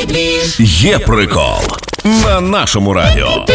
Є прикол на нашому радіо.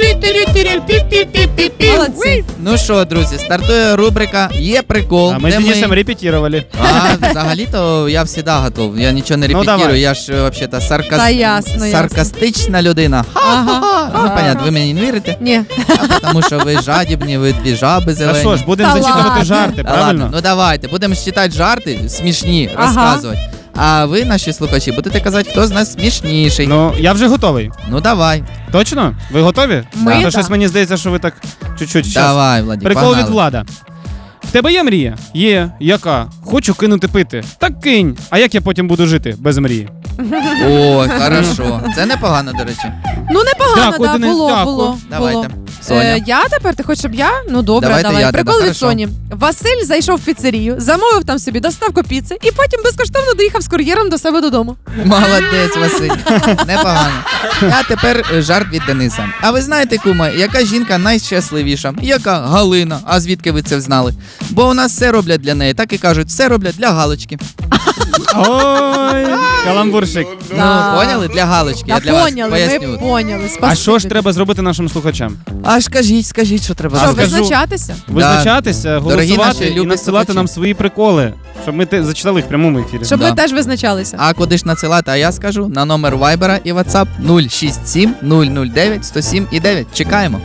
Молодці. Ну що, друзі, стартує рубрика «Є прикол». А мы с Денисом репетировали. А взагалі-то я завжди готов. Я нічого не репетирую, давай. я ж взагалі-то Та ясно, саркастична людина. Ага. Ну, понятно, ви мені не вірите? Ні. Тому що ви жадібні, ви дві жаби А зелені. що ж, будемо Та зачитувати ладно. жарти, Та ладно, правильно? ну давайте, будемо читати жарти смішні, Ага. розказувати. А ви, наші слухачі, будете казати, хто з нас смішніший. Ну, я вже готовий. Ну давай, Точно? Ви готові? Ми, То да. щось мені здається, що ви так чуть-чуть. Щас. давай, Владі, Прикол погнали. від Влада. В тебе є мрія? Є. Яка? Хочу кинути пити. Так кинь. А як я потім буду жити без мрії? Ой, хорошо. Це непогано, до речі. Ну, непогано, Дякую, да, Денис, було, дякую. було. Давайте. Соня. Я тепер, ти хочеш, щоб я? Ну, добре, Давайте давай. я Прикол тебе, від хорошо. Соні. Василь зайшов в піцерію, замовив там собі доставку піци і потім безкоштовно доїхав з кур'єром до себе додому. Молодець, Василь. Непогано. А тепер жарт від Дениса. А ви знаєте, кума, яка жінка найщасливіша? Яка? Галина. А звідки ви це знали? Бо у нас все роблять для неї, так і кажуть, все роблять для галочки. Ой, каламбуршик. Да. Ну, поняли? Для галочки. Та Я для вас поняли, поясню. ми поняли. А що ж треба зробити нашим слухачам? Аж скажіть, що треба А Що, зробити. скажу. визначатися? Визначатися, Дорогі голосувати наші і любі надсилати слухачі. нам свої приколи, щоб ми зачитали їх в прямому ефірі. Щоб Да. ми теж визначалися. А куди ж надсилати, а я скажу, на номер Вайбера і WhatsApp 067 009 107 і 9. Чекаємо.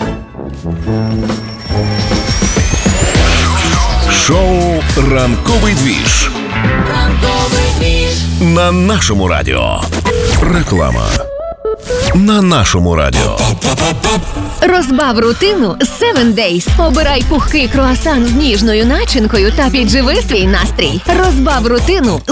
Шоу «Ранковий двіж» на нашому радіо. Реклама на нашому радіо. Розбав рутину з 7 Days. Обирай пухкий круасан з ніжною начинкою та підживи свій настрій. Розбав рутину